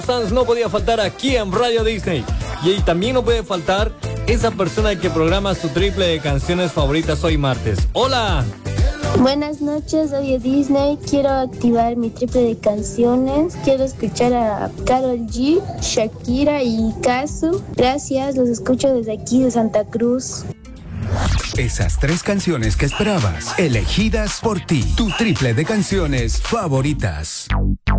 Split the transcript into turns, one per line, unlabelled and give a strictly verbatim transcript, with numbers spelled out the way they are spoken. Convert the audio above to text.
Sans no podía faltar aquí en Radio Disney. Y también no puede faltar esa persona que programa su triple de canciones favoritas hoy martes. ¡Hola!
Buenas noches, Radio Disney. Quiero activar mi triple de canciones. Quiero escuchar a Karol G, Shakira y Kazu. Gracias, los escucho desde aquí de Santa Cruz.
Esas tres canciones que esperabas, elegidas por ti. Tu triple de canciones favoritas.